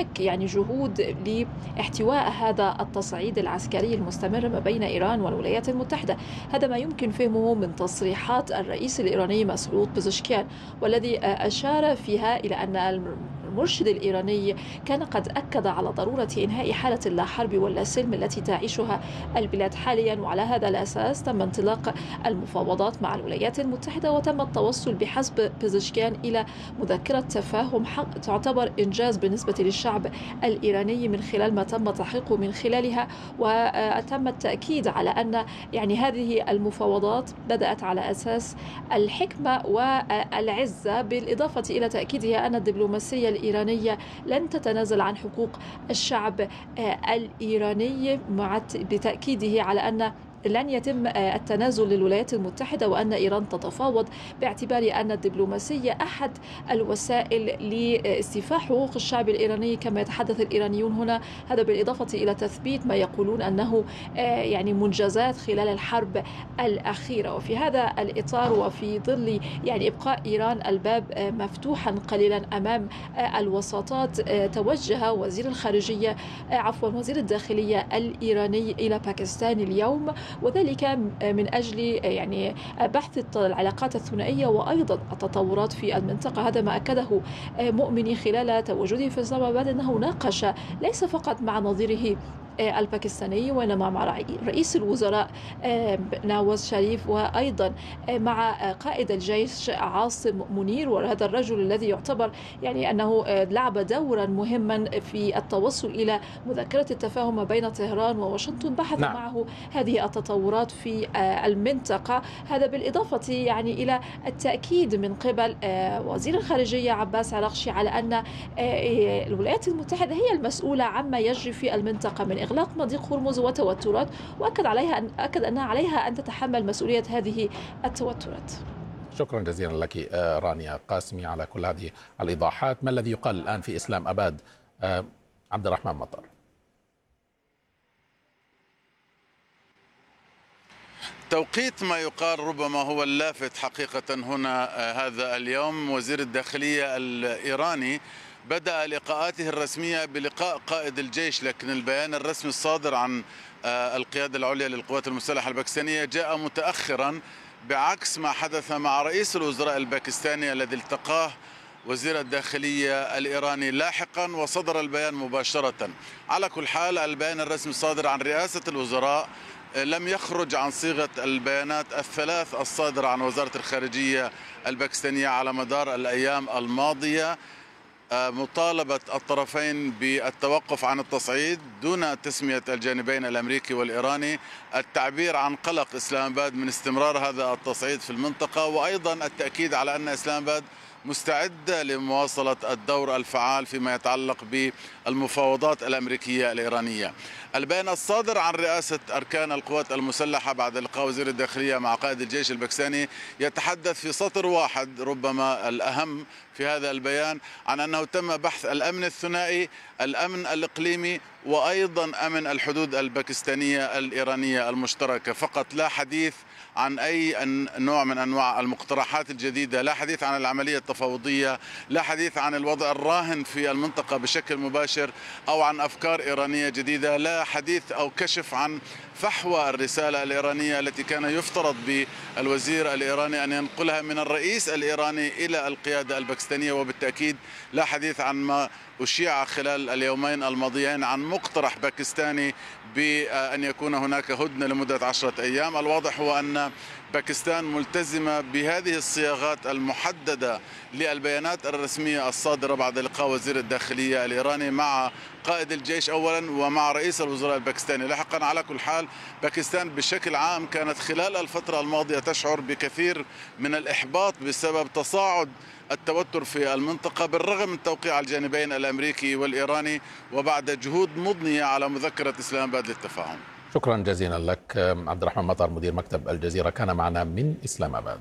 هناك يعني جهود لاحتواء هذا التصعيد العسكري المستمر ما بين إيران والولايات المتحدة. هذا ما يمكن فهمه من تصريحات الرئيس الإيراني مسعود بزشكيان، والذي أشار فيها إلى أن المرشد الإيراني كان قد أكد على ضرورة إنهاء حالة اللا حرب واللا سلم التي تعيشها البلاد حاليا، وعلى هذا الأساس تم انطلاق المفاوضات مع الولايات المتحدة، وتم التوصل بحسب بزشكيان إلى مذكرة تفاهم تعتبر إنجاز بالنسبة للشعب الإيراني من خلال ما تم تحقيقه من خلالها. وتم التأكيد على أن يعني هذه المفاوضات بدأت على أساس الحكمة والعزة، بالإضافة إلى تأكيدها أن الدبلوماسية الإيرانية لن تتنازل عن حقوق الشعب الإيراني، مع بتأكيده على أن لن يتم التنازل للولايات المتحدة، وأن إيران تتفاوض باعتبار أن الدبلوماسية أحد الوسائل لاستيفاء حقوق الشعب الإيراني كما يتحدث الإيرانيون هنا. هذا بالإضافة إلى تثبيت ما يقولون أنه يعني منجزات خلال الحرب الأخيرة. وفي هذا الإطار وفي ظل يعني إبقاء إيران الباب مفتوحا قليلا أمام الوساطات، توجه وزير الخارجية وزير الداخلية الإيراني إلى باكستان اليوم، وذلك من أجل يعني بحث العلاقات الثنائية وأيضا التطورات في المنطقة. هذا ما أكده مؤمني خلال تواجده في إسلام آباد، أنه ناقش ليس فقط مع نظيره الباكستاني وإنما مع رئيس الوزراء نواز شريف، وأيضا مع قائد الجيش عاصم منير، وهذا الرجل الذي يعتبر يعني أنه لعب دورا مهما في التوصل إلى مذكرة التفاهم ما بين طهران وواشنطن، بحث معه هذه التطورات في المنطقة. هذا بالإضافة يعني إلى التأكيد من قبل وزير الخارجية عباس عراقشي على أن الولايات المتحدة هي المسؤولة عما يجري في المنطقة من إغلاق مضيق هرمز وتوترات، وأكد أنها عليها أن تتحمل مسؤولية هذه التوترات. شكرا جزيلا لك رانيا قاسمي على كل هذه الإيضاحات. ما الذي يقال الآن في إسلام آباد؟ عبد الرحمن مطر. توقيت ما يقال ربما هو اللافت حقيقة هنا هذا اليوم. وزير الداخلية الإيراني بدأ لقاءاته الرسمية بلقاء قائد الجيش، لكن البيان الرسمي الصادر عن القيادة العليا للقوات المسلحة الباكستانية جاء متأخرا، بعكس ما حدث مع رئيس الوزراء الباكستاني الذي التقاه وزير الداخلية الإيراني لاحقا وصدر البيان مباشرة. على كل حال البيان الرسمي الصادر عن رئاسة الوزراء لم يخرج عن صيغة البيانات الثلاث الصادرة عن وزارة الخارجية الباكستانية على مدار الأيام الماضية، مطالبة الطرفين بالتوقف عن التصعيد دون تسمية الجانبين الأمريكي والإيراني، التعبير عن قلق إسلام آباد من استمرار هذا التصعيد في المنطقة، وأيضا التأكيد على أن إسلام آباد مستعدة لمواصلة الدور الفعال فيما يتعلق بالمفاوضات الأمريكية الإيرانية. البيان الصادر عن رئاسة أركان القوات المسلحة بعد لقاء وزير الداخلية مع قائد الجيش الباكستاني يتحدث في سطر واحد ربما الأهم في هذا البيان عن أنه تم بحث الأمن الثنائي، الأمن الإقليمي، وأيضا أمن الحدود الباكستانية الإيرانية المشتركة فقط. لا حديث عن أي نوع من أنواع المقترحات الجديدة، لا حديث عن العملية التفاوضية، لا حديث عن الوضع الراهن في المنطقة بشكل مباشر أو عن أفكار إيرانية جديدة، لا حديث أو كشف عن فحوى الرسالة الإيرانية التي كان يفترض بالوزير الإيراني أن ينقلها من الرئيس الإيراني إلى القيادة الباكستانية. وبالتأكيد لا حديث عن ما أشيع خلال اليومين الماضيين عن مقترح باكستاني بأن يكون هناك هدنة لمدة 10 أيام. الواضح هو أن باكستان ملتزمة بهذه الصياغات المحددة للبيانات الرسمية الصادرة بعد لقاء وزير الداخلية الإيراني مع قائد الجيش أولا ومع رئيس الوزراء الباكستاني لاحقا. على كل حال باكستان بشكل عام كانت خلال الفترة الماضية تشعر بكثير من الإحباط بسبب تصاعد التوتر في المنطقة بالرغم من توقيع الجانبين الأمريكي والإيراني وبعد جهود مضنية على مذكرة إسلام آباد للتفاهم. شكرا جزيلا لك عبد الرحمن مطر مدير مكتب الجزيرة كان معنا من إسلام آباد.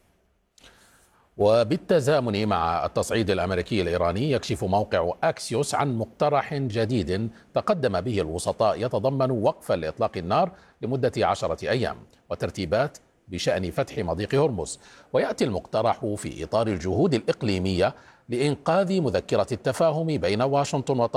وبالتزامن مع التصعيد الأمريكي الإيراني يكشف موقع أكسيوس عن مقترح جديد تقدم به الوسطاء يتضمن وقفا لإطلاق النار لمدة 10 أيام وترتيبات بشأن فتح مضيق هرمز. ويأتي المقترح في إطار الجهود الإقليمية لإنقاذ مذكرة التفاهم بين واشنطن